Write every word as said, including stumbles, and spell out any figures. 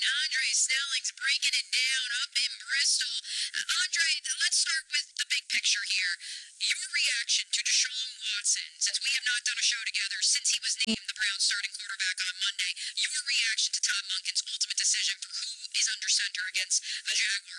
Andre Snelling's breaking it down up in Bristol. Uh, Andre, let's start with the big picture here. Your reaction to Deshaun Watson, since we have not done a show together since he was named the Browns starting quarterback on Monday, your reaction to Tom Monken's ultimate decision for who is under center against the Jaguars.